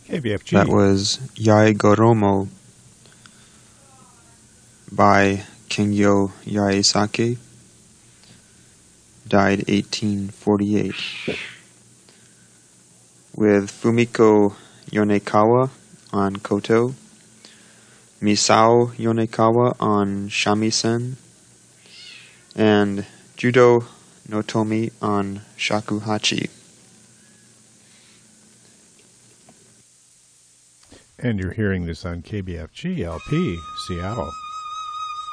KBFG. That was Yaegoromo by Kengyo Yaesake, died 1848, with Fumiko Yonekawa on koto, Misao Yonekawa on shamisen, and Judo Notomi on shakuhachi. And you're hearing this on KBFG LP, Seattle.